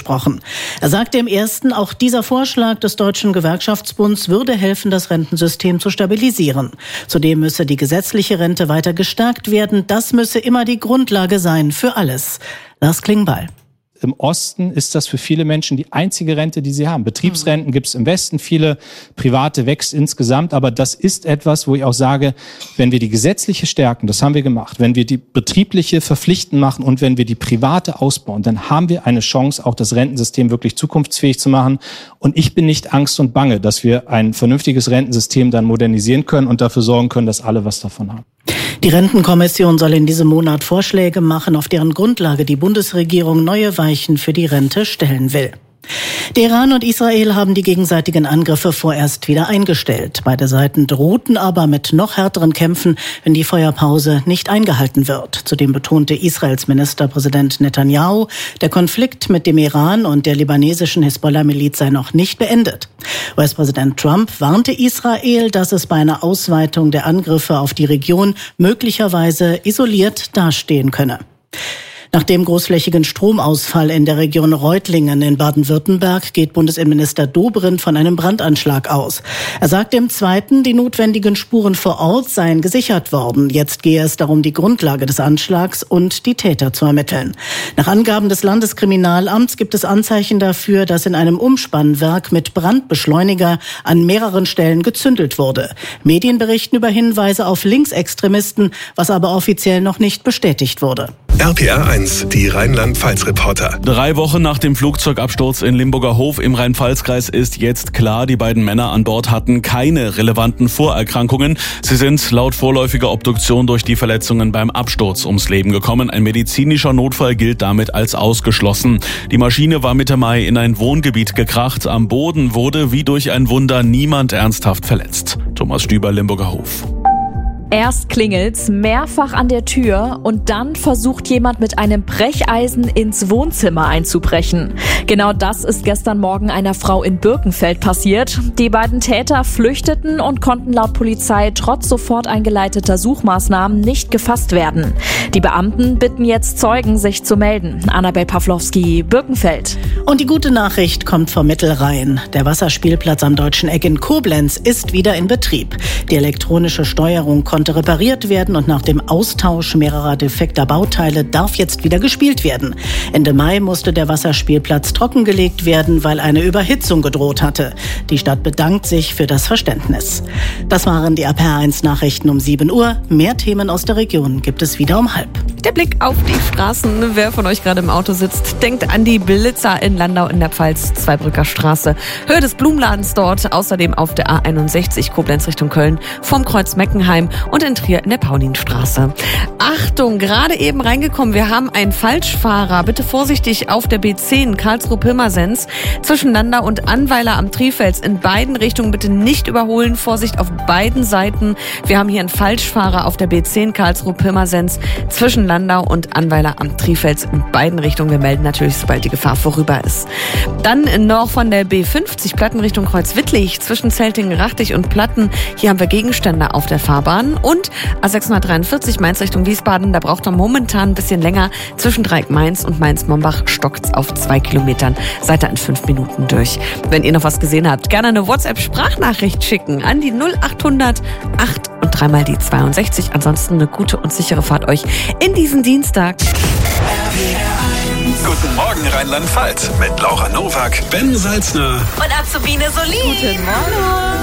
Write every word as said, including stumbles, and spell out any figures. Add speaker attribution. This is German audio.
Speaker 1: gesprochen. Er sagte im ersten, auch dieser Vorschlag des Deutschen Gewerkschaftsbunds würde helfen, das Rentensystem zu stabilisieren. Zudem müsse die gesetzliche Rente weiter gestärkt werden. Das müsse immer die Grundlage sein für alles. Lars Klingbeil.
Speaker 2: Im Osten ist das für viele Menschen die einzige Rente, die sie haben. Betriebsrenten gibt es im Westen, viele private wächst insgesamt. Aber das ist etwas, wo ich auch sage, wenn wir die gesetzliche stärken, das haben wir gemacht, wenn wir die betriebliche verpflichtend machen und wenn wir die private ausbauen, dann haben wir eine Chance, auch das Rentensystem wirklich zukunftsfähig zu machen. Und ich bin nicht Angst und Bange, dass wir ein vernünftiges Rentensystem dann modernisieren können und dafür sorgen können, dass alle was davon haben.
Speaker 1: Die Rentenkommission soll in diesem Monat Vorschläge machen, auf deren Grundlage die Bundesregierung neue Weichen für die Rente stellen will. Der Iran und Israel haben die gegenseitigen Angriffe vorerst wieder eingestellt. Beide Seiten drohten aber mit noch härteren Kämpfen, wenn die Feuerpause nicht eingehalten wird. Zudem betonte Israels Ministerpräsident Netanyahu, der Konflikt mit dem Iran und der libanesischen Hisbollah-Miliz sei noch nicht beendet. U S-Präsident Trump warnte Israel, dass es bei einer Ausweitung der Angriffe auf die Region möglicherweise isoliert dastehen könne. Nach dem großflächigen Stromausfall in der Region Reutlingen in Baden-Württemberg geht Bundesinnenminister Dobrindt von einem Brandanschlag aus. Er sagte im Zweiten, die notwendigen Spuren vor Ort seien gesichert worden. Jetzt gehe es darum, die Grundlage des Anschlags und die Täter zu ermitteln. Nach Angaben des Landeskriminalamts gibt es Anzeichen dafür, dass in einem Umspannwerk mit Brandbeschleuniger an mehreren Stellen gezündelt wurde. Medien berichten über Hinweise auf Linksextremisten, was aber offiziell noch nicht bestätigt wurde.
Speaker 3: R P R eins, die Rheinland-Pfalz-Reporter.
Speaker 4: Drei Wochen nach dem Flugzeugabsturz in Limburger Hof im Rhein-Pfalz-Kreis ist jetzt klar, die beiden Männer an Bord hatten keine relevanten Vorerkrankungen. Sie sind laut vorläufiger Obduktion durch die Verletzungen beim Absturz ums Leben gekommen. Ein medizinischer Notfall gilt damit als ausgeschlossen. Die Maschine war Mitte Mai in ein Wohngebiet gekracht. Am Boden wurde wie durch ein Wunder niemand ernsthaft verletzt. Thomas Stüber, Limburger Hof.
Speaker 5: Erst klingelt's mehrfach an der Tür und dann versucht jemand mit einem Brecheisen ins Wohnzimmer einzubrechen. Genau das ist gestern Morgen einer Frau in Birkenfeld passiert. Die beiden Täter flüchteten und konnten laut Polizei trotz sofort eingeleiteter Suchmaßnahmen nicht gefasst werden. Die Beamten bitten jetzt Zeugen, sich zu melden. Annabel Pawlowski, Birkenfeld.
Speaker 1: Und die gute Nachricht kommt vom Mittelrhein. Der Wasserspielplatz am Deutschen Eck in Koblenz ist wieder in Betrieb. Die elektronische Steuerung konnte repariert werden und nach dem Austausch mehrerer defekter Bauteile darf jetzt wieder gespielt werden. Ende Mai musste der Wasserspielplatz trockengelegt werden, weil eine Überhitzung gedroht hatte. Die Stadt bedankt sich für das Verständnis. Das waren die R P R eins Nachrichten um sieben Uhr. Mehr Themen aus der Region gibt es wieder um halb.
Speaker 6: Der Blick auf die Straßen. Wer von euch gerade im Auto sitzt, denkt an die Blitzer in Landau in der Pfalz, Zweibrücker Straße. Höhe des Blumenladens dort, außerdem auf der A einundsechzig Koblenz Richtung Köln, vom Kreuz Meckenheim und in Trier in der Paulinstraße. Achtung, gerade eben reingekommen, wir haben einen Falschfahrer. Bitte vorsichtig auf der B zehn Karlsruhe-Pirmasens zwischen Landau und Annweiler am Trifels. In beiden Richtungen bitte nicht überholen. Vorsicht auf beiden Seiten. Wir haben hier einen Falschfahrer auf der B zehn Karlsruhe-Pirmasens zwischen Landau und Annweiler am Trifels. In beiden Richtungen. Wir melden natürlich, sobald die Gefahr vorüber ist. Dann noch von der B fünfzig Platten Richtung Kreuzwittlich zwischen Zeltingen, Rachtich und Platten. Hier haben wir Gegenstände auf der Fahrbahn. Und A sechshundertdreiundvierzig Mainz Richtung Wiesbaden, da braucht er momentan ein bisschen länger. Zwischen Dreieck-Mainz und Mainz-Mombach stockt's auf zwei Kilometern. Seid ihr in fünf Minuten durch. Wenn ihr noch was gesehen habt, gerne eine WhatsApp-Sprachnachricht schicken an die null achthundert acht und dreimal die zweiundsechzig. Ansonsten eine gute und sichere Fahrt euch in diesen Dienstag.
Speaker 3: Guten Morgen Rheinland-Pfalz mit Laura Nowak, Ben Salzner
Speaker 6: Und Azubine Solin. Guten Morgen.